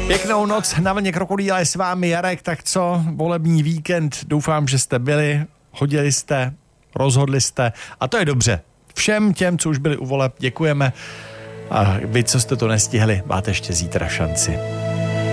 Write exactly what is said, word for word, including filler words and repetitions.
Pěknou noc na vlně Krokodýla je s vámi Jarek, tak co, volební víkend, doufám, že jste byli, hodili jste, rozhodli jste a to je dobře. Všem těm, co už byli u voleb, děkujeme a vy, co jste to nestihli, máte ještě zítra šanci.